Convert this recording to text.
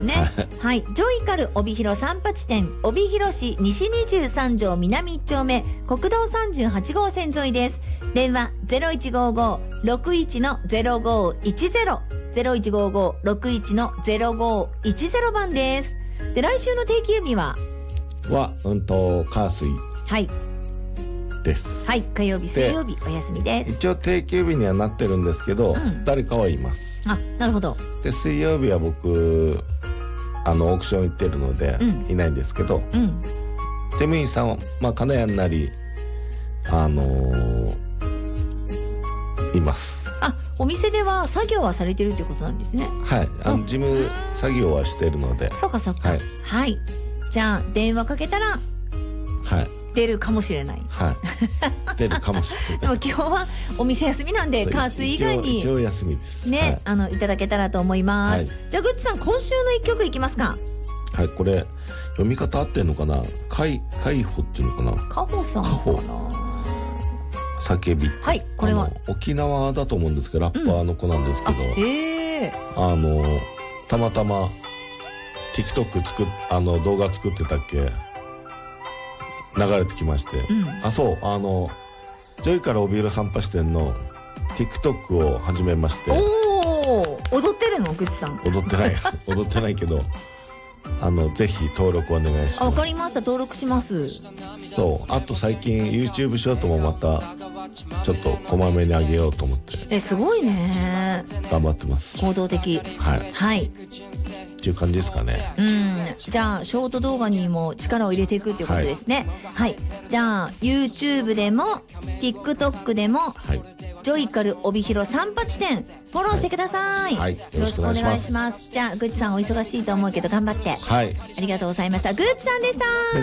ね。はい。ジョイカル帯広三八店、帯広市西23条南1丁目、国道38号線沿いです。電話0155-61-0510。0155-61-0510番です。で、来週の定休日は火水はいです。 はい、火曜日水曜日お休みです。 一応定休日にはなってるんですけど、誰かはいます。 あ、なるほど。 で、水曜日は僕オークション行ってるので、いないんですけど、手務員さんは金谷なりいます。 あ、お店では作業はされてるってことなんですね。 はい、事務作業はしてるので。 そうかそうか。はい。じゃあ電話かけたら出るかもしれない。 はい。出るかもしれない。 でも今日はお店休みなんで火水以外に一応休みですね、いただけたらと思います。じゃあグッチさん、今週の一曲いきますか。 はい、これ読み方合ってんのかな。海保っていうのかな。 カホさんかな。 叫び。 はい、これは沖縄だと思うんですけど、ラッパーの子なんですけど、たまたま TikTok 動画作ってたっけ、流れてきまして、そうジョイから帯広散歩支店の TikTok を始めまして。 踊ってるのグッチさん。 踊ってないけどぜひ登録お願いします。 わかりました、登録します。 そう、あと最近 YouTube ショートもまたちょっとこまめに上げようと思って。 すごいね。 頑張ってます。 行動的。はいっていう感じですかね。 じゃあショート動画にも力を入れていくっていうことですね。はい。じゃあ YouTube でも TikTok でも、ジョイカル帯広三八店フォローしてください。よろしくお願いします。じゃあグッチさんお忙しいと思うけど頑張って。ありがとうございました。グッチさんでした。